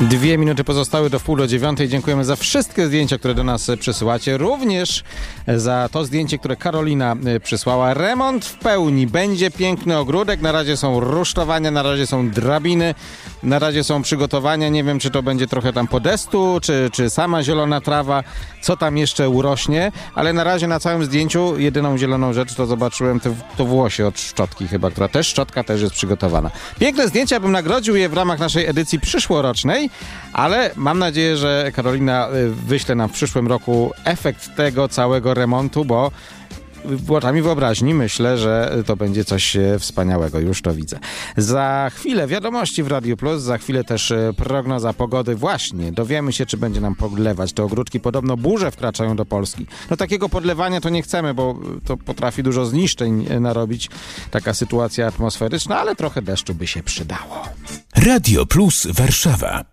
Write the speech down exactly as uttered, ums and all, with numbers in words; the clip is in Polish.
Dwie minuty pozostały do wpół do dziewiątej. Dziękujemy za wszystkie zdjęcia, które do nas przysyłacie. Również za to zdjęcie, które Karolina przysłała. Remont w pełni. Będzie piękny ogródek. Na razie są rusztowania, na razie są drabiny, na razie są przygotowania. Nie wiem, czy to będzie trochę tam podestu, czy, czy sama zielona trawa, co tam jeszcze urośnie. Ale na razie na całym zdjęciu jedyną zieloną rzecz to zobaczyłem to, to włosie od szczotki chyba, która też, szczotka też jest przygotowana. Piękne zdjęcia, bym nagrodził je w ramach naszej edycji przyszłorocznej. Ale mam nadzieję, że Karolina wyśle nam w przyszłym roku efekt tego całego remontu, bo włosami wyobraźni myślę, że to będzie coś wspaniałego. Już to widzę. Za chwilę wiadomości w Radiu Plus, za chwilę też prognoza pogody. Właśnie dowiemy się, czy będzie nam podlewać te ogródki. Podobno burze wkraczają do Polski. No takiego podlewania to nie chcemy, bo to potrafi dużo zniszczeń narobić. Taka sytuacja atmosferyczna, ale trochę deszczu by się przydało. Radio Plus Warszawa.